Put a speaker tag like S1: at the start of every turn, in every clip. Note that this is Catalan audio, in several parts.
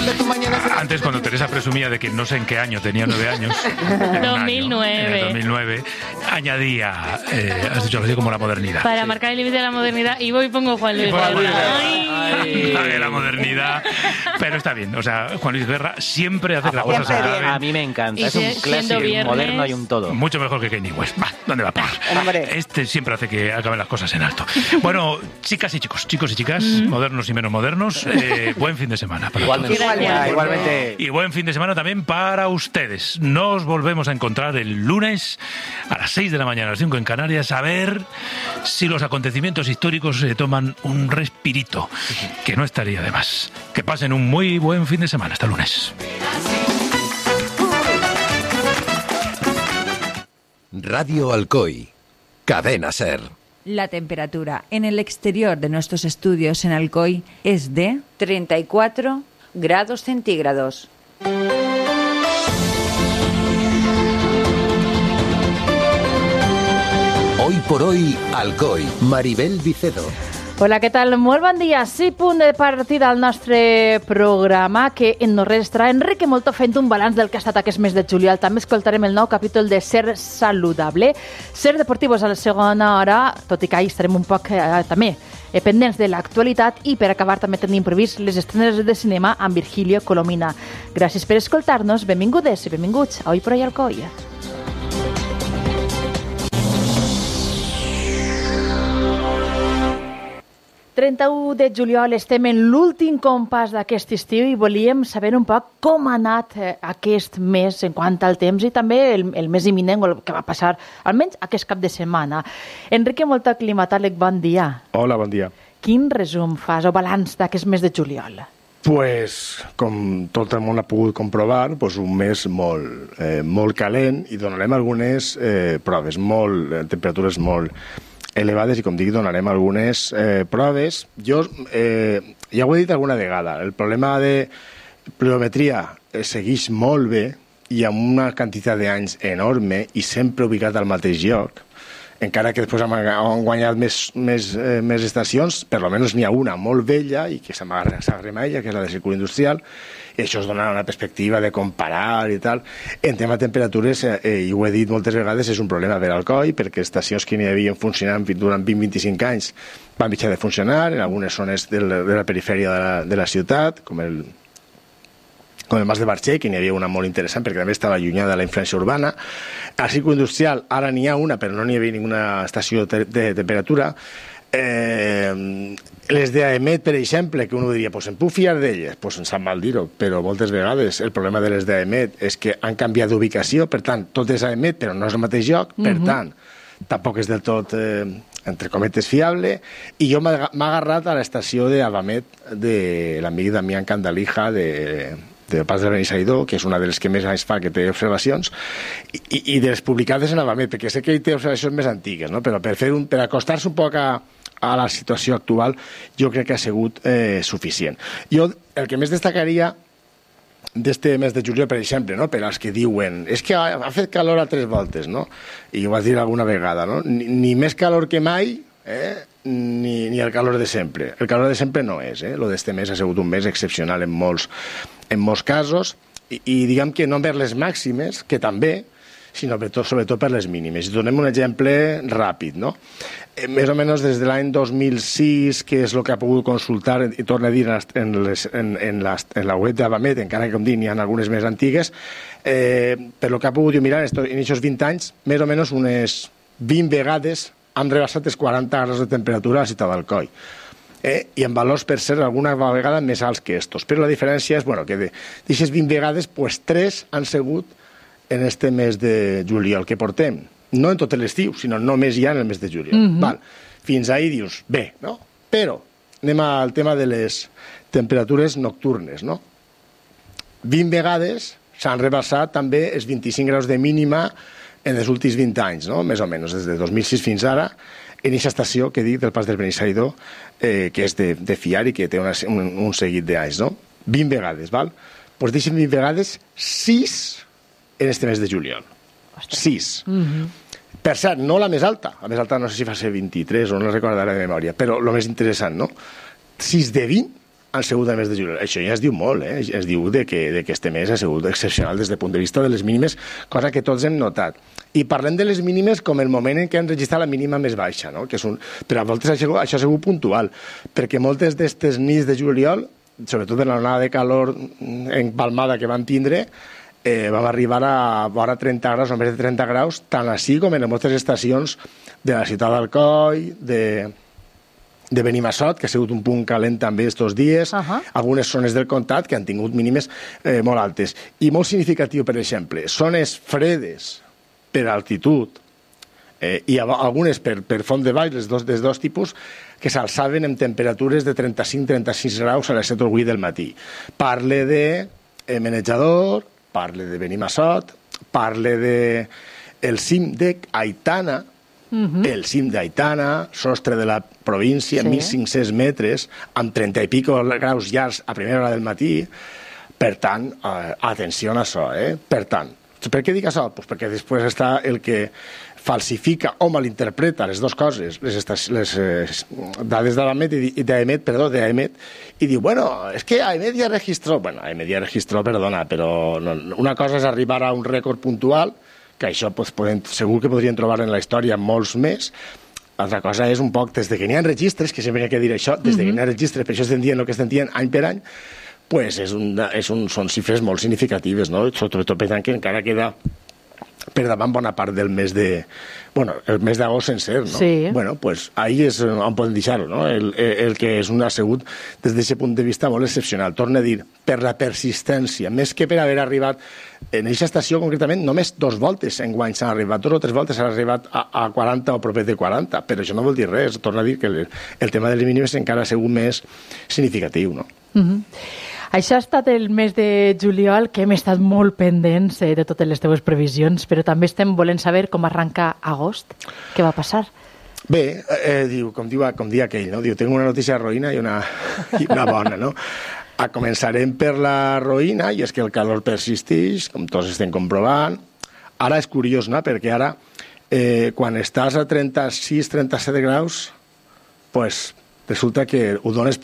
S1: Antes, cuando Teresa presumía de que no sé en qué año tenía 9 años,
S2: 2009,
S1: añadía, has dicho así como la modernidad.
S2: Para marcar el límite de la modernidad, y voy y pongo Juan Luis Guerra.
S1: La modernidad. Pero está bien, o sea, Juan Luis Guerra siempre hace que las cosas se acaben.
S3: A mí me encanta,
S2: Y
S3: es un clásico,
S2: viernes,
S3: moderno y un todo.
S1: Mucho mejor que Kanye West. ¿Dónde va a parar? Este siempre hace que acaben las cosas en alto. Bueno, chicas y chicos, chicos y chicas, modernos y menos modernos, buen fin de semana para todos.
S3: Igualmente.
S1: Y buen fin de semana también para ustedes. Nos volvemos a encontrar el lunes a las 6 de la mañana, a las 5 en Canarias, a ver si los acontecimientos históricos se toman un respirito, que no estaría de más. Que pasen un muy buen fin de semana. Hasta el lunes.
S4: Radio Alcoy, Cadena SER.
S5: La temperatura en el exterior de nuestros estudios en Alcoy es de 34 grados centígrados.
S4: Hoy por hoy, Alcoy, Maribel Vicedo.
S6: Hola, què tal? Molt bon dia. Sí, punt de partida al nostre programa, que en no restarà Enrique Molto fent un balanç del que ha estat aquest mes de juliol. També escoltarem el nou capítol de Ser Saludable. Ser Deportivos a la segona hora, tot i que ahir estarem un poc també pendents de l'actualitat, i per acabar també tenim previst les estrenes de cinema amb Virgilio Colomina. Gràcies per escoltar-nos, benvingudes i benvinguts a Hoy por Hoy Alcoy. 31 de juliol estem en l'últim compàs d'aquest estiu i volíem saber un poc com ha anat aquest mes en quant al temps i també el mes imminent, el que va passar almenys aquest cap de setmana. Enrique Molto, climatòleg, bon dia.
S7: Hola, bon dia.
S6: Quin resum fas o balanç d'aquest mes de juliol?
S7: Pues, com tot el món ha pogut comprovar, pues un mes molt calent, i donarem algunes proves, temperatures molt elevades, i com dic, donarem algunes proves. Jo ja ho he dit alguna vegada, el problema de pluviometria segueix molt bé i amb una quantitat d'anys enorme i sempre ubicat al mateix lloc, encara que després han guanyat més estacions, per almenys n'hi ha una molt vella i que s'arremella, que és la de circuit industrial, i això es dona una perspectiva de comparar i tal. En tema de temperatures, i ho he dit moltes vegades, és un problema per Alcoi, perquè estacions que n'hi havien funcionant durant 20-25 anys van deixar de funcionar en algunes zones de la perifèria de la ciutat, com el Mas de Barxell, que n'hi havia una molt interessant perquè també estava allunyada de la influència urbana. Al circuit industrial ara n'hi ha una, però no n'hi havia ninguna estació de temperatura. Les d'AEMET, per exemple, que uno diria, pues em puc fiar d'elles? Pues em sap mal dir-ho, però moltes vegades el problema de les d'AEMET és que han canviat d'ubicació, per tant, tot és AEMET, però no és el mateix lloc, per tant, tampoc és del tot, entre cometes, fiable, i jo m'ha agarrat a l'estació d'Avamet de l'amic Damián Candalija del Pas del Benissaïdó, que és una de les que més anys fa que té observacions, i de les publicades en Avamet, perquè sé que ell té observacions més antigues, no? Però per acostar-se un poc a la situació actual, jo crec que ha sigut suficient. Jo el que més destacaria d'este mes de juliol, per exemple, no? Per als que diuen és que ha fet calor a 3 voltes, no? I ho vas dir alguna vegada, no? Ni més calor que mai, ni el calor de sempre. El calor de sempre no és, lo d'este mes ha sigut un mes excepcional en molts casos, i diguem que no per les màximes, que també, sinó sobretot per les mínimes. Donem un exemple ràpid, no? Més o menys des de l'any 2006, que és el que ha pogut consultar, i torno a dir, en la web d'Avamet, encara que, com dic, n'hi ha algunes més antigues, per el que ha pogut mirar en aquests 20 anys, més o menys unes 20 vegades han rebassat els 40 graus de temperatura a la ciutat d'Alcoi. I en valors, per ser, alguna vegada més alts que estos. Però la diferència és que d'aquestes 20 vegades, 3 han sigut en este mes de juliol que portem. No en tot l'estiu, sinó només ja en el mes de juliol. Fins ahir dius, bé, no? Però anem al tema de les temperatures nocturnes, no? 20 vegades s'han rebassat també els 25 graus de mínima en els últims 20 anys, no? Més o menys, des de 2006 fins ara, en aquesta estació que dic del Pas del Benissaïdó, que és de fiar i que té un seguit d'anys, no? 20 vegades, val? Doncs deixen 20 vegades 6 en este mes de juliol. 6. Per cert, no la més alta. La més alta no sé si va ser 23 o no la recordaré de memòria, però el més interessant, no? 6 de 20 han sigut el mes de juliol. Això ja es diu molt, es diu de que este mes ha sigut excepcional des del punt de vista de les mínimes, cosa que tots hem notat. I parlem de les mínimes com el moment en què han registrat la mínima més baixa, no? Però a voltes això ha sigut puntual, perquè moltes d'aquestes nits de juliol, sobretot per l'onada de calor empalmada que van tindre, vam arribar a vora 30 graus o més de 30 graus, tant així com en moltes estacions de la ciutat d'Alcoi, de Benimassot, que ha sigut un punt calent també estos dies, algunes zones del comtat que han tingut mínimes molt altes. I molt significatiu, per exemple, zones fredes per altitud i algunes per font de vall, dels dos tipus, que s'alçaven amb temperatures de 35-36 graus a les 7 o 8 del matí. Parle de Menejador, parle de Benimassot, parle de el cim d'Aitana, el cim d'Aitana, sostre de la província, 1.500 metres, amb 30 i pico graus llargs a primera hora del matí. Per tant, atenció a això, Per tant, per què dic això? Pues perquè després està el que falsifica o malinterpreta les dues coses, les dades d'AEMET, i diu, bueno, és que AEMET ja registró, perdona, però una cosa és arribar a un rècord puntual, que això segur que podrien trobar en la història molts més. L'altra cosa és un poc, des que n'hi ha registres, que sempre hi ha que dir això, des que n'hi ha registres, per això estem dient el que estem dient any per any, pues són xifres molt significatives, no? Sobretot pensant que encara queda per davant bona part del mes de... Bueno, el mes d'agost sencer, no?
S6: Sí.
S7: Bueno, pues ahí és on podem deixar-ho, no? El que és un assegut des d'aquest punt de vista molt excepcional. Torno a dir, per la persistència, més que per haver arribat en aquesta estació, concretament, només 2 voltes enguany s'han arribat, 2 o 3 voltes s'han arribat a 40 o proper de 40, però això no vol dir res. Torno a dir que el tema de les mínimes encara ha sigut més significatiu, no?
S6: Això ha estat el mes de juliol, que hem estat molt pendents de totes les teves previsions, però també estem volent saber com arranca agost. Què va passar?
S7: Bé, com dia aquell, no? Diu, tinc una notícia roïna i una bona, no? Començarem per la roïna, i és que el calor persisteix, com tots estem comprovant. Ara és curiós, no? Perquè ara, quan estàs a 36-37 graus, pues, resulta que ho dones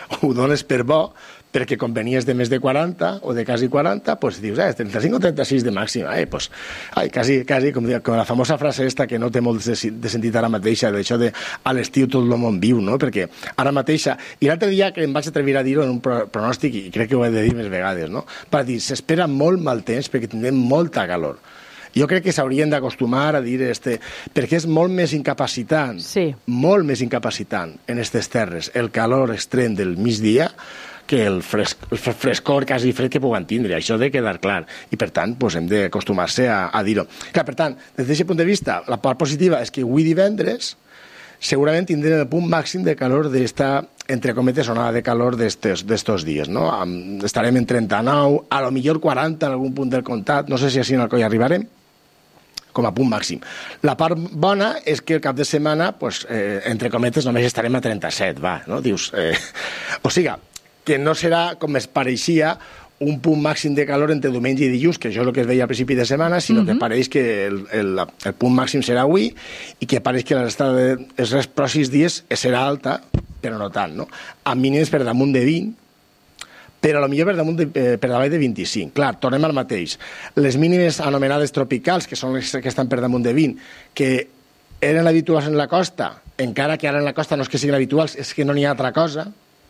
S7: per bo, perquè quan venies de més de 40 o de quasi 40, pues dius, 35 o 36 de màxima, pues, quasi, com la famosa frase esta que no té molt de sentit ara mateixa, d'això de a l'estiu tot el món viu, no? Perquè ara mateixa, i l'altre dia que em vaig atrevir a dir-ho en un pronòstic, i crec que ho he de dir més vegades, no? Per dir, s'espera molt mal temps perquè tindrem molta calor. Jo crec que s'haurien d'acostumar a dir perquè és molt més incapacitant, molt més incapacitant en aquestes terres el calor extrem del migdia que el frescor quasi fred que puguen tindre. Això ha de quedar clar. I, per tant, hem d'acostumar-se a dir-ho. Clar, per tant, des d'aquest punt de vista, la part positiva és que avui divendres segurament tindrem el punt màxim de calor d'esta, entre cometes, onada de calor d'estos dies, no? Estarem en 39, a lo millor 40 en algun punt del comtat, no sé si així en el coi arribarem, com a punt màxim. La part bona és que el cap de setmana, entre cometes, només estarem a 37, no? Dius, o sigui, que no serà, com es pareixia, un punt màxim de calor entre diumenge i dilluns, que això és el que es veia al principi de setmana, sinó que pareix que el punt màxim serà avui i que pareix que l'estada dels pròxims dies serà alta, però no tant, no? Amb mínims per damunt de 20, però potser per davall de 25. Clar, tornem al mateix. Les mínimes anomenades tropicals, que són les que estan per damunt de 20, que eren habituals en la costa, encara que ara en la costa no és que siguin habituals, és que no n'hi ha altra cosa,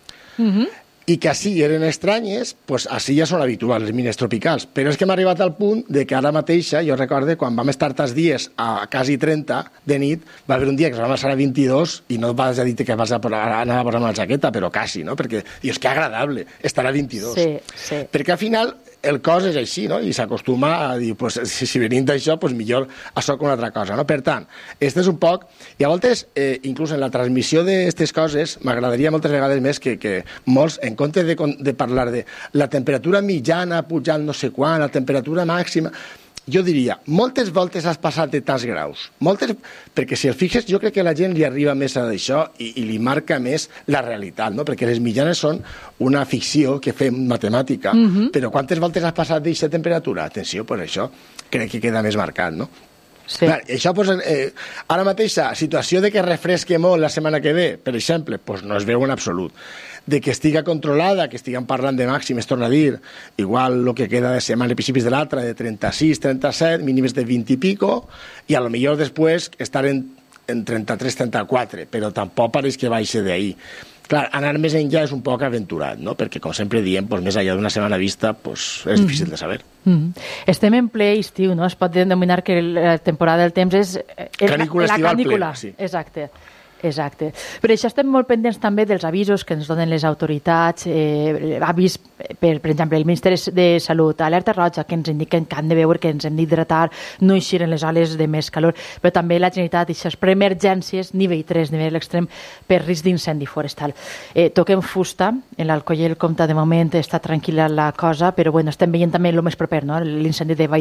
S7: i que així eren estranyes, doncs així ja són habituals les mínimes tropicals. Però és que hem arribat al punt de que ara mateixa, jo recordo, quan vam estar tants dies a quasi 30 de nit, va haver un dia que es va passar a 22 i no vas a dir que vas a anar a posar-me la jaqueta, però quasi, no? Perquè dius, que agradable estar a 22.
S6: Sí.
S7: Perquè al final el cos és així, no? I s'acostuma a dir, pues, si venim d'això, pues, millor això que una altra cosa, no? Per tant, este és un poc... I a voltes, inclús en la transmissió d'aquestes coses, m'agradaria moltes vegades més que molts, en compte de parlar de la temperatura mitjana pujant no sé quan, la temperatura màxima... Jo diria, moltes voltes has passat de tants graus. Moltes, perquè si el fixes, jo crec que la gent li arriba més a d'això i li marca més la realitat, no? Perquè les mitjanes són una ficció que fem matemàtica, però quantes voltes has passat d'aquesta temperatura? Atenció, pues això crec que queda més marcat, no?
S6: Sí.
S7: Clar, això, pues, ara mateixa situació de que refresque molt la setmana que ve, per exemple, pues no es veu en absolut. de que estiga controlada, que estiguem parlant de màximes, torno a dir, igual el que queda de setmana i principis de l'altra, de 36, 37, mínimes de 20 i pico, i a lo millor després estar en 33, 34, però tampoc pareix que baixi d'ahí. Clar, anar més enllà és un poc aventurat, no? Perquè, com sempre diem, més enllà d'una setmana vista, és difícil de saber.
S6: Estem en ple estiu, no? Es pot denominar que la temporada del temps és
S7: canícula estival plena, sí.
S6: Exacte. Per això estem molt pendents també dels avisos que ens donen les autoritats, avís, per exemple, el Ministeri de Salut, alerta roja, que ens indiquen que han de veure que ens hem d'hidratar, no eixir en les hores de més calor, però també la Generalitat, aquestes preemergències, nivell 3, nivell extrem, per risc d'incendi forestal. Toquem fusta, en l'Alcoi i el Comte de moment està tranquil·la la cosa, però bueno, estem veient també el més proper, no? L'incendi de